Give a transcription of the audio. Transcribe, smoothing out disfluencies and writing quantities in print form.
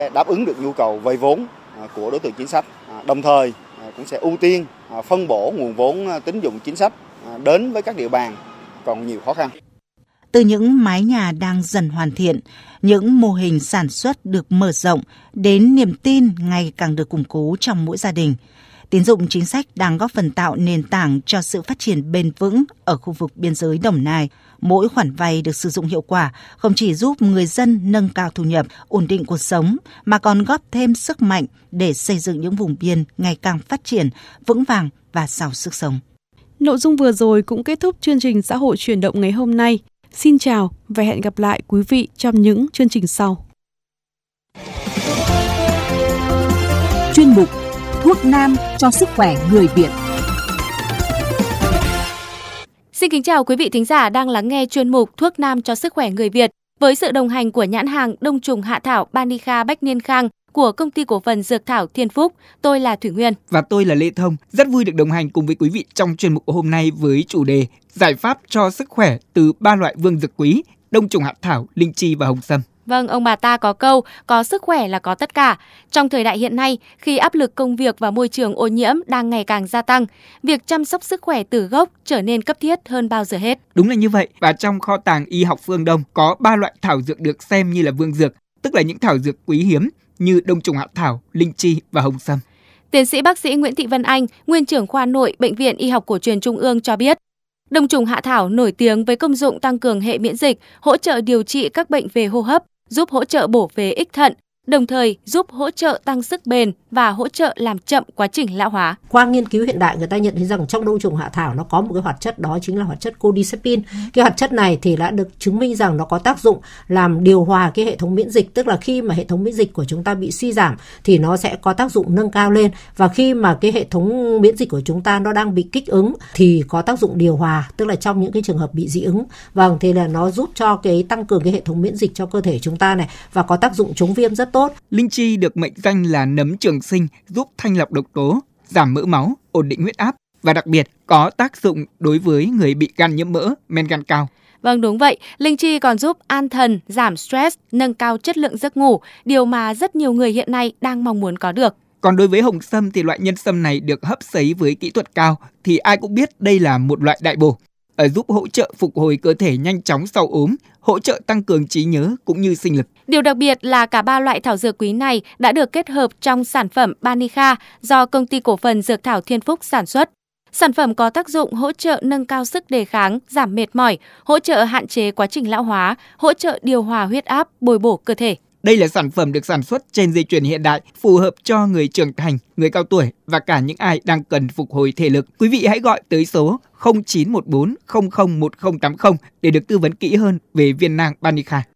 Đáp ứng được nhu cầu vay vốn của đối tượng chính sách, đồng thời cũng sẽ ưu tiên phân bổ nguồn vốn tín dụng chính sách đến với các địa bàn còn nhiều khó khăn. Từ những mái nhà đang dần hoàn thiện, những mô hình sản xuất được mở rộng đến niềm tin ngày càng được củng cố trong mỗi gia đình. Tín dụng chính sách đang góp phần tạo nền tảng cho sự phát triển bền vững ở khu vực biên giới Đồng Nai. Mỗi khoản vay được sử dụng hiệu quả không chỉ giúp người dân nâng cao thu nhập, ổn định cuộc sống, mà còn góp thêm sức mạnh để xây dựng những vùng biên ngày càng phát triển, vững vàng và giàu sức sống. Nội dung vừa rồi cũng kết thúc chương trình Xã hội chuyển động ngày hôm nay. Xin chào và hẹn gặp lại quý vị trong những chương trình sau. Chuyên mục Thuốc nam cho sức khỏe người Việt. Xin kính chào quý vị thính giả đang lắng nghe chuyên mục Thuốc nam cho sức khỏe người Việt với sự đồng hành của nhãn hàng đông trùng hạ thảo Banica Bách Niên Khang của Công ty Cổ phần Dược thảo Thiên Phúc. Tôi là Thủy Nguyên. Và tôi là Lê Thông. Rất vui được đồng hành cùng với quý vị trong chuyên mục hôm nay với chủ đề Giải pháp cho sức khỏe từ 3 loại vương dược quý: đông trùng hạ thảo, linh chi và hồng sâm. Vâng, ông bà ta có câu, có sức khỏe là có tất cả. Trong thời đại hiện nay, khi áp lực công việc và môi trường ô nhiễm đang ngày càng gia tăng, việc chăm sóc sức khỏe từ gốc trở nên cấp thiết hơn bao giờ hết. Đúng là như vậy, và trong kho tàng y học phương Đông có 3 loại thảo dược được xem như là vương dược, tức là những thảo dược quý hiếm như đông trùng hạ thảo, linh chi và hồng sâm. Tiến sĩ bác sĩ Nguyễn Thị Vân Anh, nguyên trưởng khoa nội Bệnh viện Y học cổ truyền Trung ương cho biết, đông trùng hạ thảo nổi tiếng với công dụng tăng cường hệ miễn dịch, hỗ trợ điều trị các bệnh về hô hấp, giúp hỗ trợ bổ phế ích thận, đồng thời giúp hỗ trợ tăng sức bền và hỗ trợ làm chậm quá trình lão hóa. Qua nghiên cứu hiện đại, người ta nhận thấy rằng trong đông trùng hạ thảo nó có một cái hoạt chất, đó chính là hoạt chất cordycepin. Cái hoạt chất này thì đã được chứng minh rằng nó có tác dụng làm điều hòa cái hệ thống miễn dịch, tức là khi mà hệ thống miễn dịch của chúng ta bị suy giảm thì nó sẽ có tác dụng nâng cao lên, và khi mà cái hệ thống miễn dịch của chúng ta nó đang bị kích ứng thì có tác dụng điều hòa, tức là trong những cái trường hợp bị dị ứng. Vâng, thì là nó giúp cho cái tăng cường cái hệ thống miễn dịch cho cơ thể chúng ta này, và có tác dụng chống viêm rất tốt. Linh chi được mệnh danh là nấm trường sinh, giúp thanh lọc độc tố, giảm mỡ máu, ổn định huyết áp và đặc biệt có tác dụng đối với người bị gan nhiễm mỡ, men gan cao. Vâng, đúng vậy. Linh chi còn giúp an thần, giảm stress, nâng cao chất lượng giấc ngủ, điều mà rất nhiều người hiện nay đang mong muốn có được. Còn đối với hồng sâm thì loại nhân sâm này được hấp sấy với kỹ thuật cao, thì ai cũng biết đây là một loại đại bổ, giúp hỗ trợ phục hồi cơ thể nhanh chóng sau ốm, hỗ trợ tăng cường trí nhớ cũng như sinh lực. Điều đặc biệt là cả 3 loại thảo dược quý này đã được kết hợp trong sản phẩm Banica do Công ty Cổ phần Dược thảo Thiên Phúc sản xuất. Sản phẩm có tác dụng hỗ trợ nâng cao sức đề kháng, giảm mệt mỏi, hỗ trợ hạn chế quá trình lão hóa, hỗ trợ điều hòa huyết áp, bồi bổ cơ thể. Đây là sản phẩm được sản xuất trên dây chuyền hiện đại, phù hợp cho người trưởng thành, người cao tuổi và cả những ai đang cần phục hồi thể lực. Quý vị hãy gọi tới số 0914 001080 để được tư vấn kỹ hơn về viên nang Banica.